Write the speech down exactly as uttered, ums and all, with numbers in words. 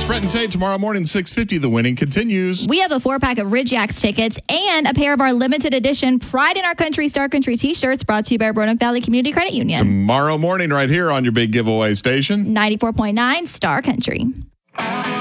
It's Brett and Tate. Tomorrow morning, six fifty, the winning continues. We have a four-pack of Ridge Yaks tickets and a pair of our limited edition Pride in Our Country Star Country t-shirts brought to you by Roanoke Valley Community Credit Union. Tomorrow morning, right here on your big giveaway station. ninety-four point nine Star Country.